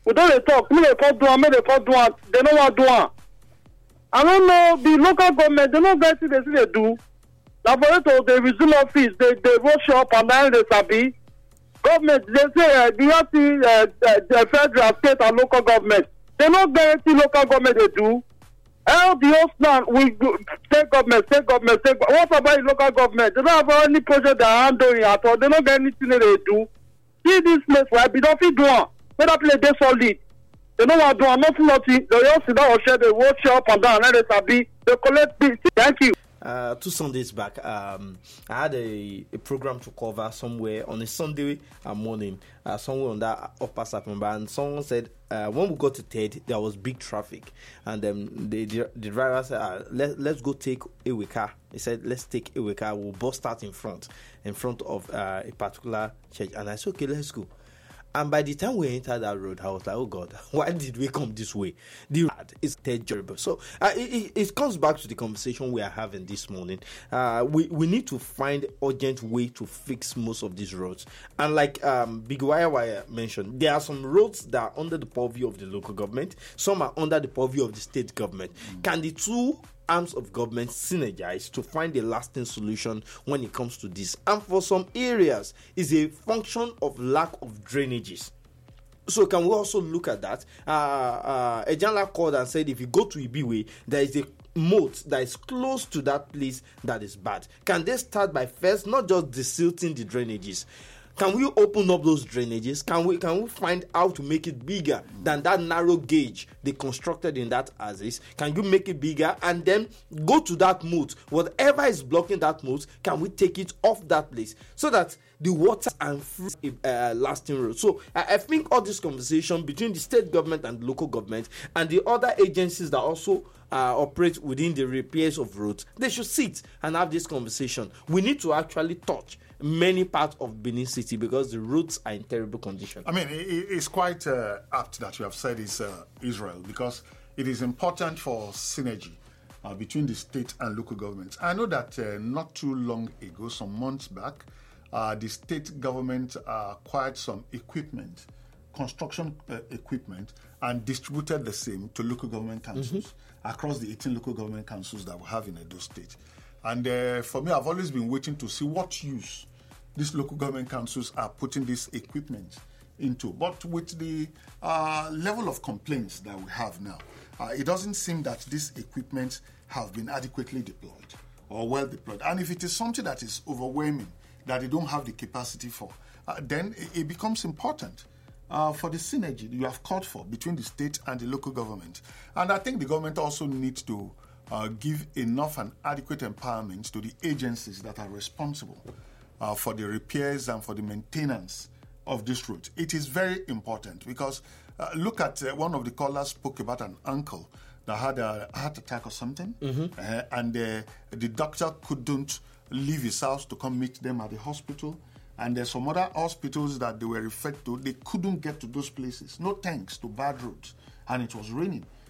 We don't talk. Me they first do, me they first do. They know what do. I don't know the local government. They know guys they do. Now for it they resume office. They rush up and down the sabi. Government they say you have the federal, state, and local government. They don't guarantee local government they do. All the host now we do state government. What about the local government? They don't have any project they are handling at all. They don't get anything that they do. See this place where we don't feel doing. Let that place they solid. They know what do. Nothing. They just sit down or share. They watch up and down. And they collect this. Thank you. 2 Sundays back, I had a program to cover somewhere on a Sunday morning, somewhere on that upper Sapamba, and someone said when we got to Ted, there was big traffic, and the driver said, let's go take Eweka. He said, let's take Eweka. We'll bust out in front of a particular church, and I said, okay, let's go. And by the time we entered that road, I was like, oh God, why did we come this way? The road is terrible. So it comes back to the conversation we are having this morning. We need to find urgent way to fix most of these roads. And like Big Wire mentioned, there are some roads that are under the purview of the local government. Some are under the purview of the state government. Can the two arms of government synergize to find a lasting solution when it comes to this? And for some areas, is a function of lack of drainages. So can we also look at that? Ejanla called and said if you go to Ibiwe, there is a moat that is close to that place that is bad. Can they start by first not just desilting the drainages? Can we open up those drainages? Can we find how to make it bigger than that narrow gauge they constructed in that axis? Can you make it bigger and then go to that moat? Whatever is blocking that moat, can we take it off that place so that the water and free lasting road? So I think all this conversation between the state government and the local government and the other agencies that also operate within the repairs of roads, they should sit and have this conversation. We need to actually touch many parts of Benin City because the roads are in terrible condition. I mean, it's quite apt that you have said it's Israel, because it is important for synergy between the state and local governments. I know that not too long ago, some months back, the state government acquired some equipment, construction equipment, and distributed the same to local government councils across the 18 local government councils that we have in Edo State. And for me, I've always been waiting to see what use these local government councils are putting this equipment into. But with the level of complaints that we have now, it doesn't seem that these equipment have been adequately deployed or well deployed. And if it is something that is overwhelming, that they don't have the capacity for, then it becomes important for the synergy you have called for between the state and the local government. And I think the government also needs to give enough and adequate empowerment to the agencies that are responsible for the repairs and for the maintenance of this route. It is very important because look at one of the callers spoke about an uncle that had a heart attack or something, and the doctor couldn't leave his house to come meet them at the hospital. And there's some other hospitals that they were referred to, they couldn't get to those places. No thanks to bad roads. And it was raining.